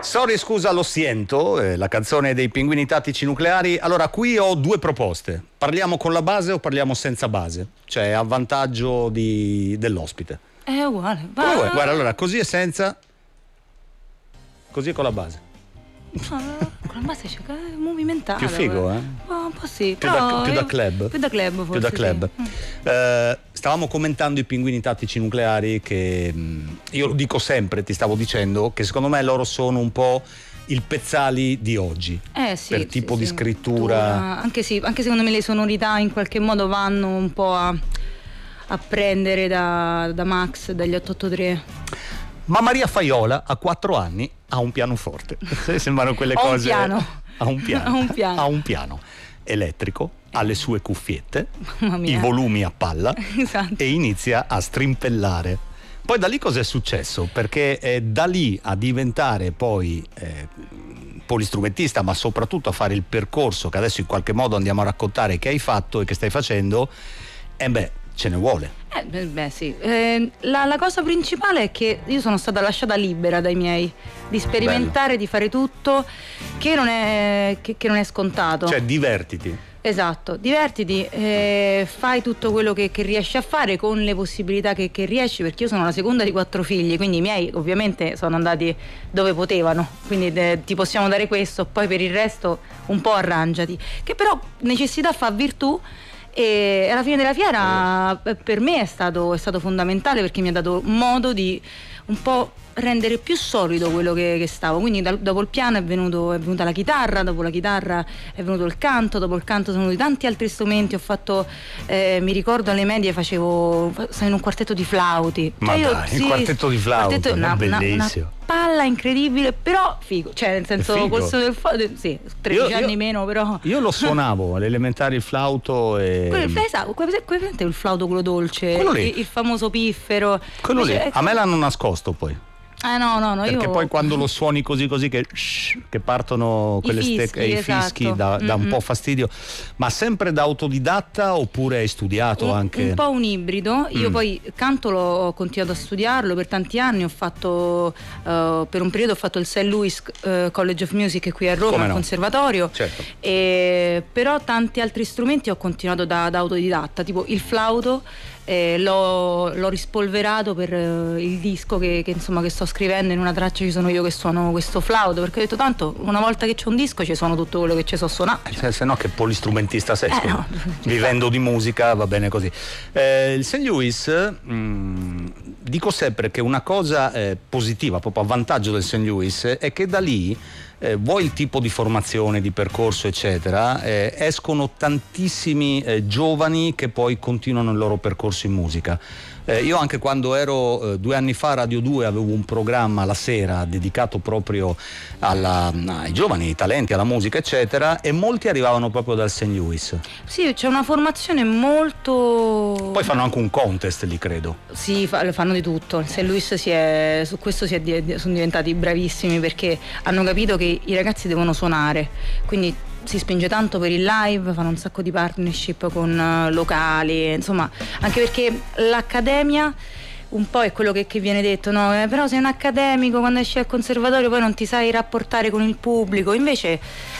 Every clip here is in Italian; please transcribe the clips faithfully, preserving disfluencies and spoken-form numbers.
Sorry, scusa, lo siento, eh, la canzone dei Pinguini Tattici Nucleari. Allora, qui ho due proposte. Parliamo con la base o parliamo senza base? Cioè, a vantaggio di, dell'ospite. È uguale. Va. Oh, guarda, allora, così e senza, così e con la base. No, con la base c'è movimentata. Più figo, eh? Oh, un po' sì. Più, però da, più da io, club. Più da club, forse. Più da club. Sì. Eh, stavamo commentando i Pinguini Tattici Nucleari che mh, io lo dico sempre, ti stavo dicendo, che secondo me loro sono un po' il Pezzali di oggi. Eh sì. Per tipo sì, di sì. scrittura. Anche sì, anche secondo me le sonorità in qualche modo vanno un po' a, a prendere da, da Max, dagli otto otto tre. Ma Maria Faiola a quattro anni ha un pianoforte. Sembrano quelle Ho cose. Un piano. Ha un piano. Ha un piano. Ha un piano elettrico, ha le sue cuffiette, Mamma mia. i volumi a palla Esatto. e inizia a strimpellare. Poi da lì cosa è successo? Perché eh, da lì a diventare poi eh, polistrumentista, ma soprattutto a fare il percorso che adesso in qualche modo andiamo a raccontare che hai fatto e che stai facendo, e eh beh, ce ne vuole. Eh, beh, beh sì, eh, la, la cosa principale è che io sono stata lasciata libera dai miei, di sperimentare, Bello. Di fare tutto, che non è, che, che non è scontato. Cioè divertiti. Esatto, divertiti, eh, fai tutto quello che, che riesci a fare con le possibilità che, che riesci, perché io sono la seconda di quattro figli, quindi i miei ovviamente sono andati dove potevano, quindi de, ti possiamo dare questo, poi per il resto un po' arrangiati, che però necessità fa virtù. E alla fine della fiera per me è stato, è stato fondamentale, perché mi ha dato modo di un po' rendere più solido quello che, che stavo, quindi da, dopo il piano è, venuto, è venuta la chitarra, dopo la chitarra è venuto il canto, dopo il canto sono venuti tanti altri strumenti, ho fatto eh, mi ricordo alle medie facevo stavo in un quartetto di flauti, ma cioè io, dai, sì, il quartetto di flauti quartetto, una, è bellissimo, una, una palla incredibile, però figo, cioè nel senso col suono del flauto, sì, tredici anni meno, però io lo suonavo all'elementare il flauto e quello, esatto, presente il flauto quello dolce, quello lì. Il, il famoso piffero, quello lì, cioè, a me l'hanno nascosto poi. Ah no, no, no, perché io... poi quando lo suoni così così che, che partono quelle fischi, stecche e esatto. i fischi dà, dà un po' fastidio. Ma sempre da autodidatta oppure hai studiato un, anche? Un po' un ibrido. Io mm. poi canto l'ho ho continuato a studiarlo per tanti anni, ho fatto uh, per un periodo ho fatto il Saint Louis uh, College of Music qui a Roma, Come al no? conservatorio, certo. E, però tanti altri strumenti ho continuato da, da autodidatta, tipo il flauto. Eh, l'ho, l'ho rispolverato per eh, il disco che, che insomma che sto scrivendo. In una traccia ci sono io che suono questo flauto, perché ho detto tanto una volta che c'è un disco ci suono tutto quello che ci so suonare, cioè, se no che polistrumentista sei, eh, no. vivendo di musica va bene così. Eh, il Saint Louis, mh, dico sempre che una cosa eh, positiva proprio a vantaggio del Saint Louis è che da lì Eh, vuoi il tipo di formazione, di percorso eccetera, eh, escono tantissimi eh, giovani che poi continuano il loro percorso in musica. Eh, io anche quando ero eh, due anni fa a Radio due avevo un programma la sera dedicato proprio alla, ai giovani, ai talenti, alla musica eccetera, e molti arrivavano proprio dal Saint Louis. Sì, c'è una formazione molto... Poi fanno anche un contest lì, credo. Sì, fanno di tutto. Il Saint Louis si è, su questo si è, sono diventati bravissimi, perché hanno capito che i ragazzi devono suonare, quindi si spinge tanto per il live, fanno un sacco di partnership con uh, locali, insomma, anche perché l'accademia un po' è quello che, che viene detto, no? Eh, però sei un accademico, quando esci al conservatorio poi non ti sai rapportare con il pubblico. Invece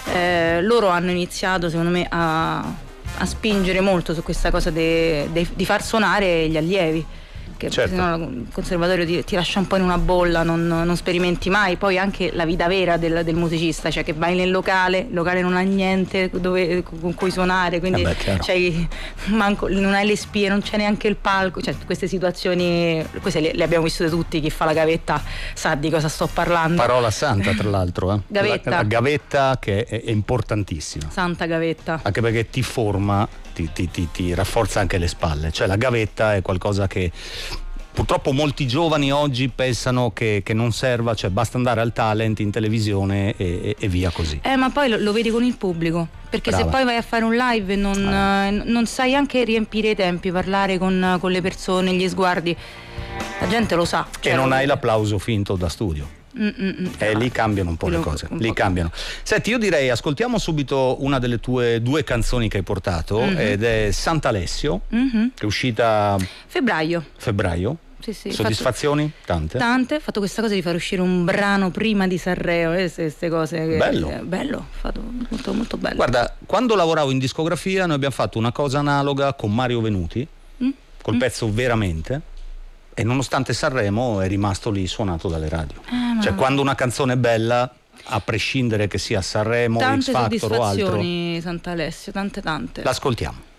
eh, loro hanno iniziato secondo me a, a spingere molto su questa cosa de, de, di far suonare gli allievi, che certo. sennò il conservatorio ti, ti lascia un po' in una bolla, non, non sperimenti mai. Poi anche la vita vera del, del musicista, cioè che vai nel locale, il locale non ha niente dove, con cui suonare, quindi eh beh, cioè, manco, non hai le spie, non c'è neanche il palco, cioè queste situazioni, queste le, le abbiamo viste tutti, chi fa la gavetta sa di cosa sto parlando. Parola santa tra l'altro, eh. Gavetta. La, la gavetta che è, è importantissima. Santa gavetta. Anche perché ti forma, ti, ti, ti, ti rafforza anche le spalle, cioè la gavetta è qualcosa che purtroppo molti giovani oggi pensano che, che non serva, cioè basta andare al talent in televisione e, e, e via così. Eh ma poi lo, lo vedi con il pubblico, perché Brava. Se poi vai a fare un live e non, ah. eh, non sai anche riempire i tempi, parlare con, con le persone, gli sguardi, la gente lo sa. Cioè, e non hai l'applauso finto da studio. Mm-mm. E eh, lì cambiano un po' le cose, lì cambiano. Senti, io direi ascoltiamo subito una delle tue due canzoni che hai portato, mm-hmm. ed è Sant'Alessio, mm-hmm. che è uscita febbraio febbraio sì, sì. Soddisfazioni? Fatto, tante? Tante, ho fatto questa cosa di far uscire un brano prima di Sanremo, queste cose. Che, bello. Eh, bello, fatto molto, molto bello. Guarda, quando lavoravo in discografia noi abbiamo fatto una cosa analoga con Mario Venuti, mm? col mm. pezzo Veramente, e nonostante Sanremo è rimasto lì suonato dalle radio. Eh, cioè quando una canzone è bella, a prescindere che sia Sanremo, tante X Factor o altro, soddisfazioni, Sant'Alessio, tante tante. l'ascoltiamo.